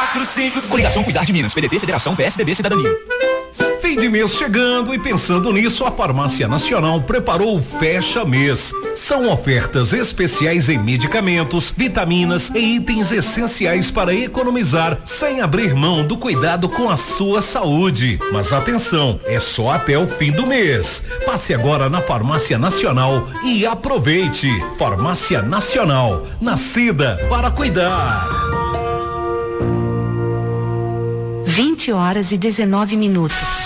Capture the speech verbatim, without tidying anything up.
quatro cinco cinco. Coligação Cuidar de Minas, P D T, Federação, P S D B, Cidadania. Fim de mês chegando e pensando nisso, a Farmácia Nacional preparou o Fecha Mês. São ofertas especiais em medicamentos, vitaminas e itens essenciais para economizar sem abrir mão do cuidado com a sua saúde. Mas atenção, é só até o fim do mês. Passe agora na Farmácia Nacional e aproveite. Farmácia Nacional, nascida para cuidar. vinte horas e dezenove minutos.